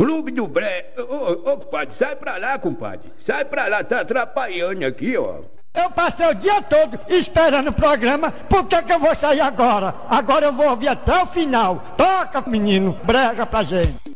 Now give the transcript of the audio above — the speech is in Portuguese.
Clube do Brega. Ô, compadre, sai pra lá, compadre. Sai pra lá, tá atrapalhando aqui, ó. Eu passei o dia todo esperando o programa, por que eu vou sair agora? Agora eu vou ouvir até o final. Toca, menino, brega pra gente.